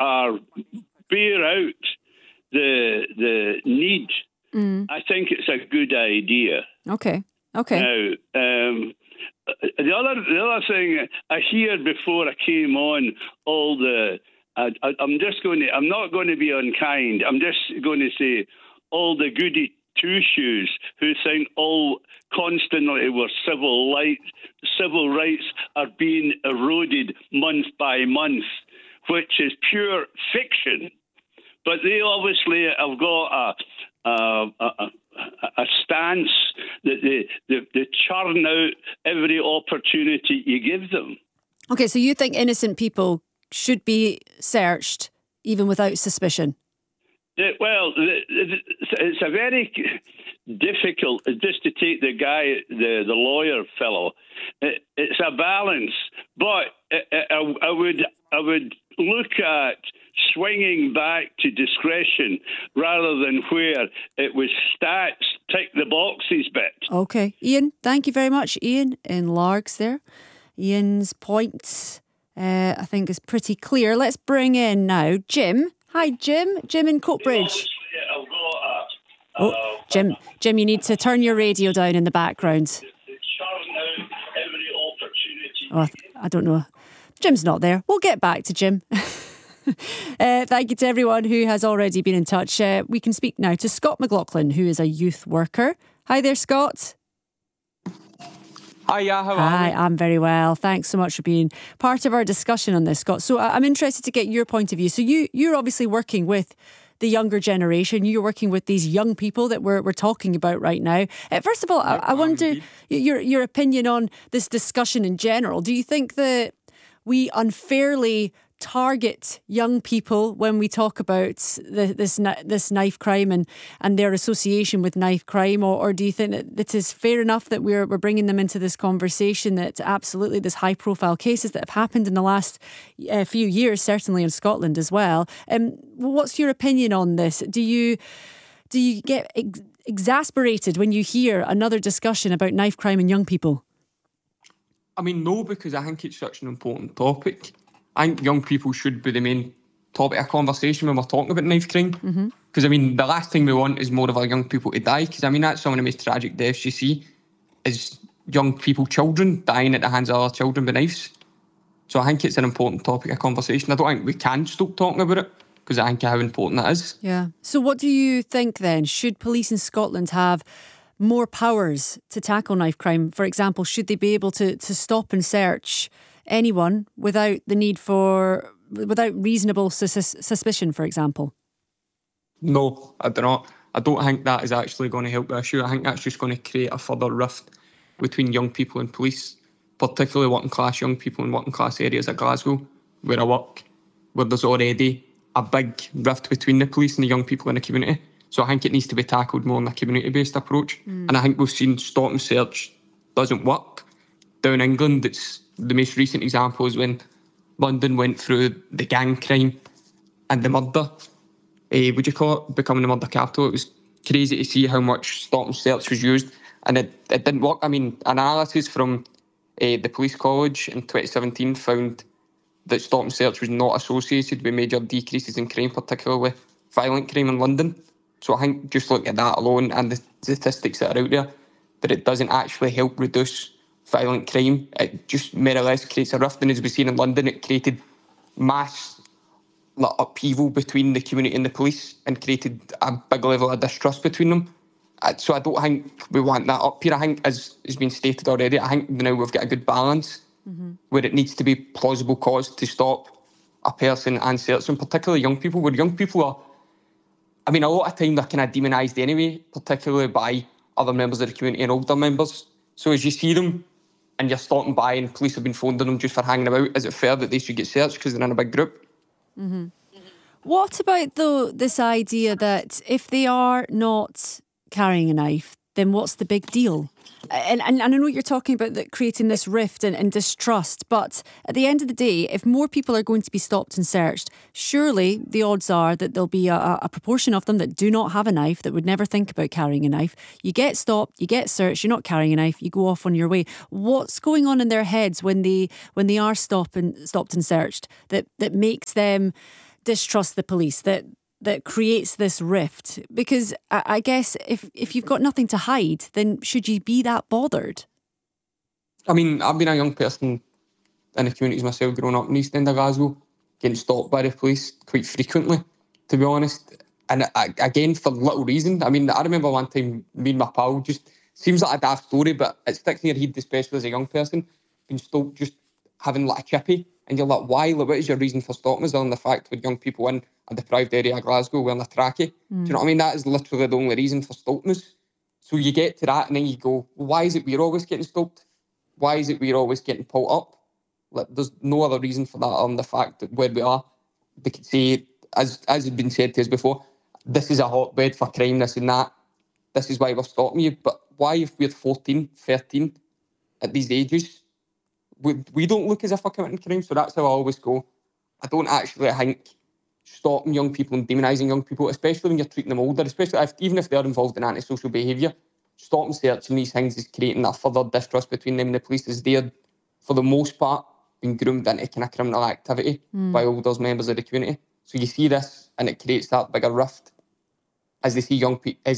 are bear out the need, I think it's a good idea. Okay. Now, the other thing I hear before I came on, I'm not going to be unkind. I'm just going to say all the goody two-shoes who think all constantly where civil rights are being eroded month by month, which is pure fiction. But they obviously have got a stance that they churn out every opportunity you give them. Okay, so you think innocent people should be searched even without suspicion? Well, it's a very difficult, just to take the guy, the lawyer fellow. It's a balance, but I would look at swinging back to discretion rather than where it was stats, tick the boxes bit. Okay, Ian, thank you very much. Ian in Largs there. Ian's point, I think, is pretty clear. Let's bring in now Jim. Hi, Jim. Jim in Coatbridge. Jim, you need to turn your radio down in the background. Oh, I don't know. Jim's not there. We'll get back to Jim. Thank you to everyone who has already been in touch. We can speak now to Scott McLaughlin, who is a youth worker. Hi there, Scott. Hiya, how are you? Hi, I'm very well. Thanks so much for being part of our discussion on this, Scott. So I'm interested to get your point of view. So you're obviously working with the younger generation. You're working with these young people that we're talking about right now. First of all, I wonder your opinion on this discussion in general. Do you think that we unfairly target young people when we talk about this knife crime and their association with knife crime, or do you think that it is fair enough that we're bringing them into this conversation, that absolutely there's high profile cases that have happened in the last few years, certainly in Scotland as well? What's your opinion on this? Do you get exasperated when you hear another discussion about knife crime and young people? I mean, no, because I think it's such an important topic. I think young people should be the main topic of conversation when we're talking about knife crime. Because, I mean, the last thing we want is more of our young people to die. Because, I mean, that's some of the most tragic deaths you see is young people, children, dying at the hands of other children with knives. So I think it's an important topic of conversation. I don't think we can stop talking about it because I think of how important that is. Yeah. So what do you think then? Should police in Scotland have more powers to tackle knife crime? For example, should they be able to stop and search anyone without reasonable suspicion, for example? No, I do not. I don't think that is actually going to help the issue. I think that's just going to create a further rift between young people and police, particularly working class young people in working class areas of Glasgow, where I work, where there's already a big rift between the police and the young people in the community. So I think it needs to be tackled more in a community-based approach. And I think we've seen stop and search doesn't work. Down England, it's the most recent example is when London went through the gang crime and the murder. Would you call it becoming the murder capital? It was crazy to see how much stop and search was used, and it didn't work. I mean, analysis from the police college in 2017 found that stop and search was not associated with major decreases in crime, particularly violent crime in London. So I think just looking at that alone and the statistics that are out there, that it doesn't actually help reduce violent crime. It just more or less creates a rift, and as we've seen in London, it created mass upheaval between the community and the police and created a big level of distrust between them. So I don't think we want that up here. I think, as has been stated already, I think now we've got a good balance where it needs to be plausible cause to stop a person and search them, particularly young people, where young people are, I mean, a lot of time they're kind of demonised anyway, particularly by other members of the community and older members. So as you see them and you're stopping by and police have been phoning them just for hanging about, is it fair that they should get searched because they're in a big group? What about, though, this idea that if they are not carrying a knife, then what's the big deal? And I know you're talking about that creating this rift and distrust, but at the end of the day, if more people are going to be stopped and searched, surely the odds are that there'll be a proportion of them that do not have a knife, that would never think about carrying a knife. You get stopped, you get searched, you're not carrying a knife, you go off on your way. What's going on in their heads when they are stopped and searched that makes them distrust the police that creates this rift? Because I guess if you've got nothing to hide, then should you be that bothered? I mean, I've been a young person in the communities myself growing up in the East End of Glasgow, getting stopped by the police quite frequently, to be honest. And again, for little reason. I mean, I remember one time me and my pal, just seems like a daft story, but it sticks in your head, especially as a young person, being stopped just having like a chippy. And you're like, why? Like, what is your reason for stopping us? Other than the fact with young people in a deprived area of Glasgow wearing a trackie. Do you know what I mean? That is literally the only reason for stopping us. So you get to that and then you go, well, why is it we're always getting stopped? Why is it we're always getting pulled up? Like, there's no other reason for that other than the fact that where we are, they could say, as has been said to us before, this is a hotbed for crime, this and that. This is why we're stopping you. But why, if we're 14, 13, at these ages, we don't look as if we're committing crime? So that's how I always go. I don't actually think stopping young people and demonising young people, especially when you're treating them older, especially even if they're involved in antisocial behaviour, stopping searching these things is creating a further distrust between them and the police, as they're, for the most part, being groomed into kind of criminal activity by older members of the community. So you see this and it creates that bigger rift as they see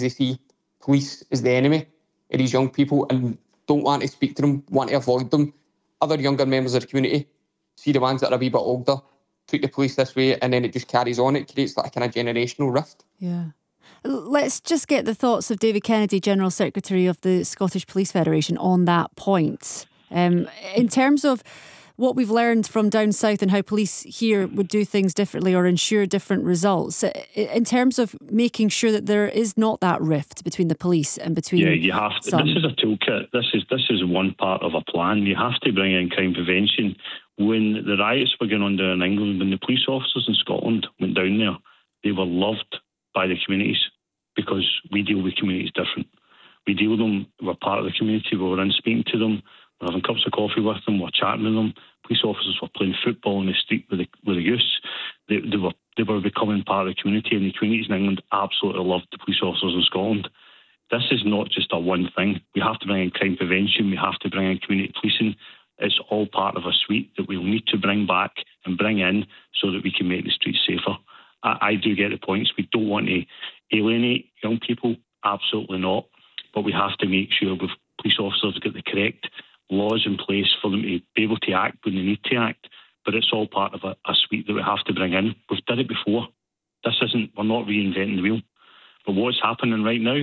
police as the enemy of these young people and don't want to speak to them, want to avoid them. Other younger members of the community see the ones that are a wee bit older, treat the police this way, and then it just carries on. It creates like a kind of generational rift. Yeah. Let's just get the thoughts of David Kennedy, General Secretary of the Scottish Police Federation, on that point. In terms of what we've learned from down south and how police here would do things differently or ensure different results, in terms of making sure that there is not that rift between the police and between... Yeah, you have to. This is a toolkit. This is one part of a plan. You have to bring in crime prevention. When the riots were going on down in England, when the police officers in Scotland went down there, they were loved by the communities because we deal with communities different. We deal with them, we're part of the community, we're in speaking to them, we're having cups of coffee with them, we're chatting with them. Police officers were playing football in the street with the youths. They were becoming part of the community, and the communities in England absolutely loved the police officers in Scotland. This is not just a one thing. We have to bring in crime prevention, we have to bring in community policing. It's all part of a suite that we'll need to bring back and bring in so that we can make the streets safer. I do get the points. We don't want to alienate young people, absolutely not. But we have to make sure with police officers get the correct laws in place for them to be able to act when they need to act. But it's all part of a suite that we have to bring in. We've done it before. We're not reinventing the wheel. But what's happening right now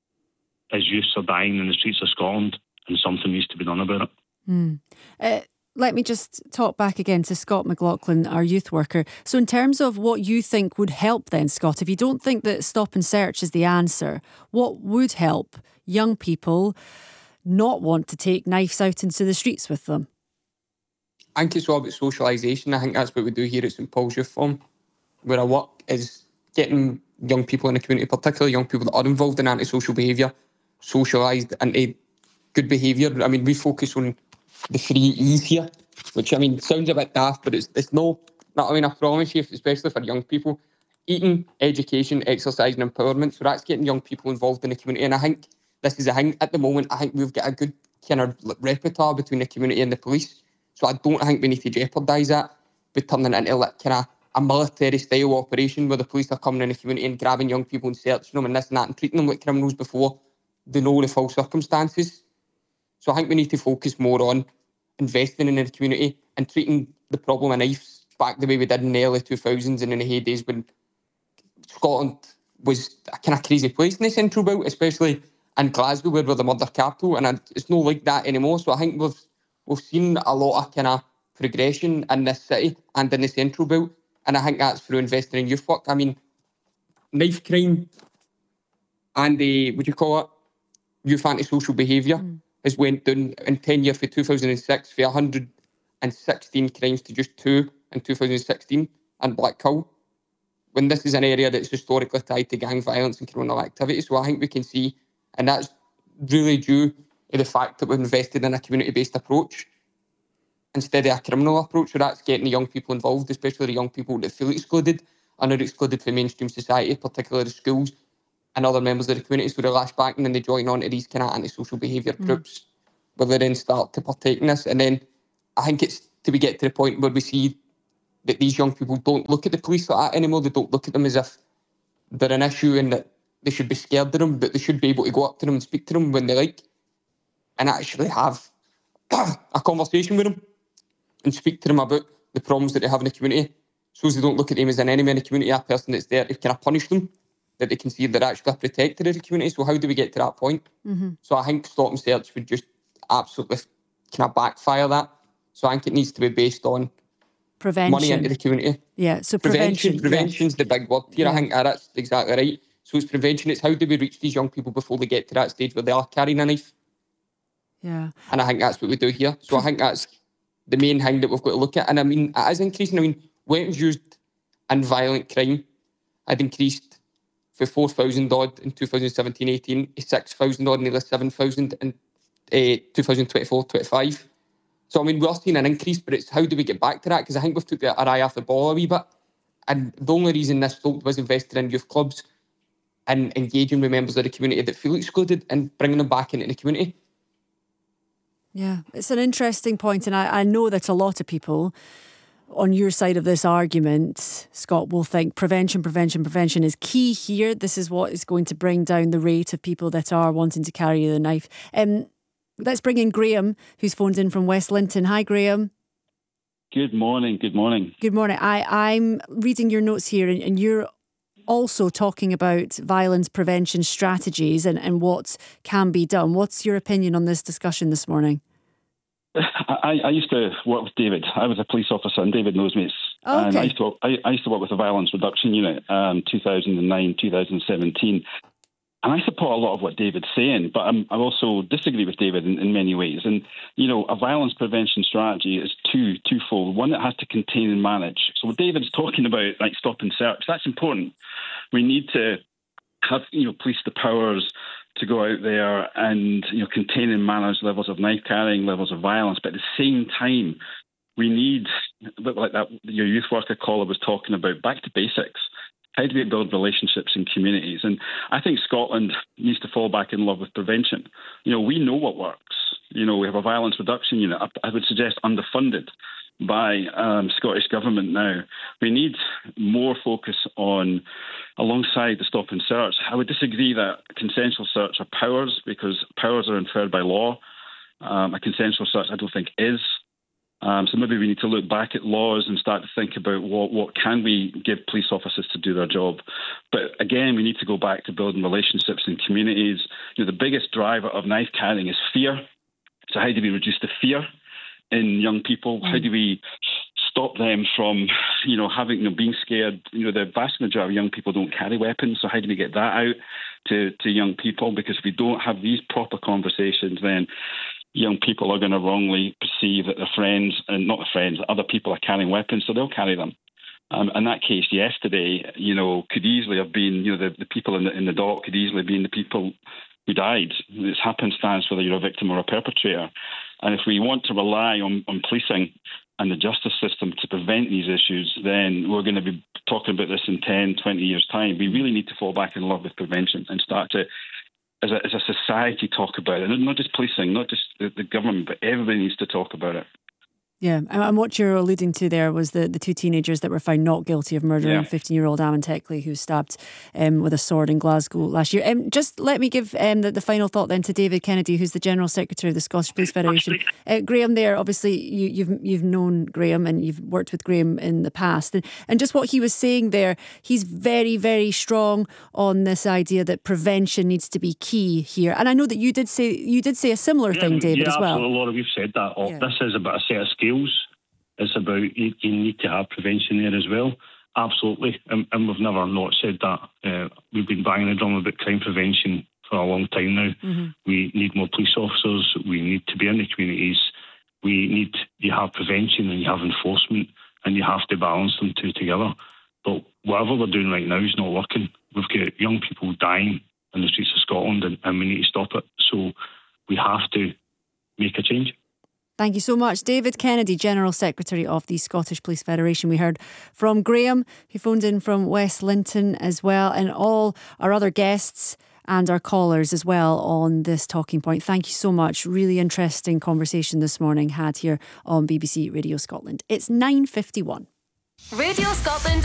is youths are dying in the streets of Scotland, and something needs to be done about it. Let me just talk back again to Scott McLaughlin, our youth worker. So in terms of what you think would help then, Scott, if you don't think that stop and search is the answer, what would help young people not want to take knives out into the streets with them? I think it's all about socialisation. I think that's what we do here at St Paul's Youth Forum, where I work, is getting young people in the community, particularly young people that are involved in antisocial behaviour, socialised into good behaviour. I mean, we focus on the 3 E's here, which, I mean, sounds a bit daft, but it's no, I mean, I promise you, especially for young people, eating, education, exercise and empowerment. So that's getting young people involved in the community. And I think this is a thing at the moment. I think we've got a good kind of repertoire between the community and the police. So I don't think we need to jeopardise that by turning it into like kind of a military style operation where the police are coming in the community and grabbing young people and searching them and this and that and treating them like criminals before they know the full circumstances. So I think we need to focus more on investing in the community and treating the problem of knives back the way we did in the early 2000s and in the heydays when Scotland was a kind of crazy place in the central belt, especially in Glasgow where we're the murder capital, and it's not like that anymore. So I think we've seen a lot of kind of progression in this city and in the central belt, and I think that's through investing in youth work. I mean, knife crime and youth antisocial behaviour has went down in 10 years for 2006 for 116 crimes to just 2 in 2016 in Blackhill, when this is an area that's historically tied to gang violence and criminal activity. So I think we can see, and that's really due to the fact that we've invested in a community-based approach instead of a criminal approach. So that's getting the young people involved, especially the young people that feel excluded and are excluded from mainstream society, particularly the schools and other members of the community. So they lash back and then they join on to these kind of antisocial behaviour groups where they then start to partake in this. And then I think it's to get to the point where we see that these young people don't look at the police like that anymore. They don't look at them as if they're an issue and that they should be scared of them, but they should be able to go up to them and speak to them when they like and actually have a conversation with them and speak to them about the problems that they have in the community, so they don't look at them as an enemy in the community, a person that's there to kind of punish them, that they can see they're actually a protector of the community. So how do we get to that point? So I think Stop and Search would just absolutely kind of backfire that. So I think it needs to be based on prevention. Money into the community. Yeah, so prevention. Prevention's the big word here. I think that's exactly right. So it's prevention. It's how do we reach these young people before they get to that stage where they are carrying a knife? Yeah. And I think that's what we do here. So I think that's the main thing that we've got to look at. And I mean, it is increasing. I mean, weapons used in violent crime had increased for 4,000 odd in 2017-18, 6,000 odd, nearly 7,000 in 2024-25. So, I mean, we're seeing an increase, but it's how do we get back to that? Because I think we've took our eye off the ball a wee bit. And the only reason this was invested in youth clubs and engaging with members of the community that feel excluded and bringing them back into the community. Yeah, it's an interesting point. And I know that a lot of people on your side of this argument, Scott, will think prevention is key here. This is what is going to bring down the rate of people that are wanting to carry the knife. Let's bring in Graham, who's phoned in from West Linton. Hi, Graham. Good morning. Good morning. I'm reading your notes here, and you're also talking about violence prevention strategies and what can be done. What's your opinion on this discussion this morning? I used to work with David. I was a police officer, and David knows me. Okay. And I used to work with the Violence Reduction Unit, 2009, 2017. And I support a lot of what David's saying, but I also disagree with David in many ways. And, you know, a violence prevention strategy is twofold. One, that has to contain and manage. So what David's talking about, like stop and search, that's important. We need to have, police the powers to go out there and, contain and manage levels of knife carrying, levels of violence. But at the same time, we need, like that your youth worker caller was talking about, back to basics. How do we build relationships in communities? And I think Scotland needs to fall back in love with prevention. We know what works. We have a violence reduction unit, I would suggest underfunded by Scottish Government now. We need more focus on, alongside the stop and search. I would disagree that consensual search are powers, because powers are inferred by law. A consensual search I don't think is. So maybe we need to look back at laws and start to think about what can we give police officers to do their job. But again, we need to go back to building relationships in communities. The biggest driver of knife carrying is fear. So how do we reduce the fear in young people? How do we stop them from, being scared? The vast majority of young people don't carry weapons. So how do we get that out to young people? Because if we don't have these proper conversations, then young people are going to wrongly perceive that their friends, and not their friends, other people are carrying weapons, so they'll carry them. In that case, yesterday, could easily have been, the people in the dock could easily have been the people who died. It's happenstance whether you're a victim or a perpetrator. And if we want to rely on policing and the justice system to prevent these issues, then we're going to be talking about this in 10, 20 years' time. We really need to fall back in love with prevention and start to, as a society, talk about it. And not just policing, not just the government, but everybody needs to talk about it. Yeah, and what you're alluding to there was the two teenagers that were found not guilty of murdering 15-year-old Ammon Teckley, who was stabbed with a sword in Glasgow last year. Just let me give the final thought then to David Kennedy, who's the General Secretary of the Scottish Police Federation. Graham there, obviously you've known Graham and you've worked with Graham in the past. And just what he was saying there, he's very, very strong on this idea that prevention needs to be key here. And I know that you did say a similar thing, David, as well. Yeah, absolutely, Laura, we've said that. This is about a set of skills. It's about you need to have prevention there as well. Absolutely. And we've never not said that. We've been banging the drum about crime prevention for a long time now. Mm-hmm. We need more police officers. We need to be in the communities. You have prevention and you have enforcement, and you have to balance them two together. But whatever we're doing right now is not working. We've got young people dying in the streets of Scotland, and we need to stop it. So we have to make a change. Thank you so much. David Kennedy, General Secretary of the Scottish Police Federation. We heard from Graham, who phoned in from West Linton as well, and all our other guests and our callers as well on this talking point. Thank you so much. Really interesting conversation this morning had here on BBC Radio Scotland. It's 9:51. Radio Scotland